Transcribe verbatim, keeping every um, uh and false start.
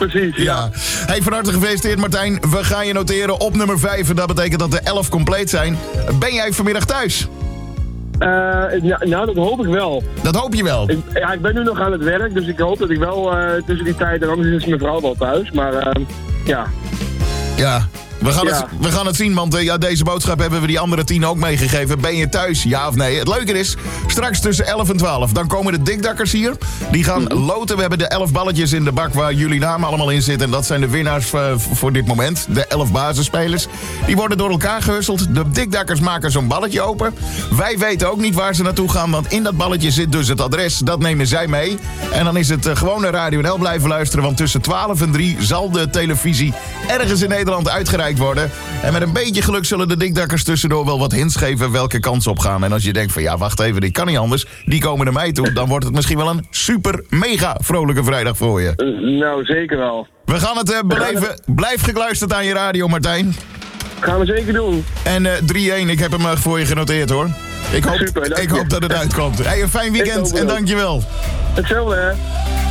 Precies, ja. ja. Hey, van harte gefeliciteerd Martijn. We gaan je noteren op nummer vijf en dat betekent dat de elf compleet zijn. Ben jij vanmiddag thuis? Uh, ja, nou, dat hoop ik wel. Dat hoop je wel? Ik, ja, ik ben nu nog aan het werk, dus ik hoop dat ik wel uh, tussen die tijd... en anders is mijn vrouw wel thuis, maar uh, ja... Ja... We gaan, ja. het, we gaan het zien, want uh, ja, deze boodschap hebben we die andere tien ook meegegeven. Ben je thuis, ja of nee? Het leuke is, straks tussen elf en twaalf, dan komen de dikdakkers hier. Die gaan mm-hmm. loten. We hebben de elf balletjes in de bak waar jullie namen allemaal in zitten. En dat zijn de winnaars uh, voor dit moment. De elf basisspelers. Die worden door elkaar gehusseld. De dikdakkers maken zo'n balletje open. Wij weten ook niet waar ze naartoe gaan, want in dat balletje zit dus het adres. Dat nemen zij mee. En dan is het uh, gewoon naar Radio N L blijven luisteren, want tussen twaalf en drie zal de televisie ergens in Nederland uitgereikt worden. En met een beetje geluk zullen de dikdakkers tussendoor wel wat hints geven welke kans op gaan. En als je denkt van ja, wacht even, dit kan niet anders. Die komen naar mij toe. Dan wordt het misschien wel een super mega vrolijke vrijdag voor je. Uh, nou, zeker wel. We gaan het uh, beleven. Blijf gekluisterd aan je radio, Martijn. Gaan we zeker doen. En uh, drie-een, ik heb hem uh, voor je genoteerd hoor. Ik hoop, super, ik hoop dat het uitkomt. Hey, een fijn weekend en dankjewel. Hetzelfde hè.